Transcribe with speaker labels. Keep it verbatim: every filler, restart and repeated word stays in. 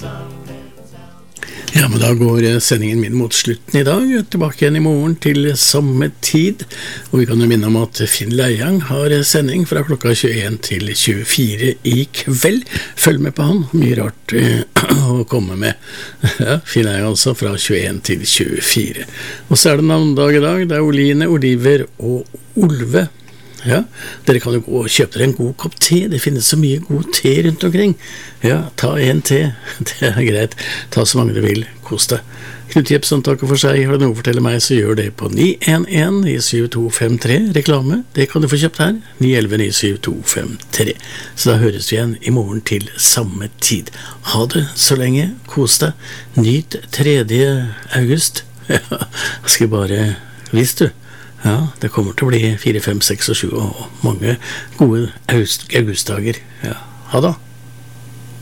Speaker 1: Ja, men da går sendingen min mot slutten i dag, tilbake igjen i morgen til samme tid, og vi kan jo minne om at Finn Leiang har sending fra klokka tjueen til tjuefire i kveld. Følg med på han, mye rart eh, å komme med. Ja, Finn Leiang altså fra tjueen til tjuefire. Og så er det navndag i dag, det er Oline, Oliver og Olve. Ja, dere kan jo gå og kjøpe dere en god kopp te, det finnes så mye god te rundt omkring. Ja, ta en te, det er greit, ta så mange du vil, kos deg. Knut Jepsen takker for seg, har du noe å fortelle meg, så gjør det på ni en en ni syv to fem tre, reklame, det kan du få kjøpt her, ni et ett ni syv to fem tre. Så da høres vi igjen i morgen til samme tid. Ha det så lenge, kos deg, nyt tredje august. Ja, jeg skal bare, visst du, ja, det kommer til å bli fire, fem, seks og sju og mange gode augustdager. Ja, ha det.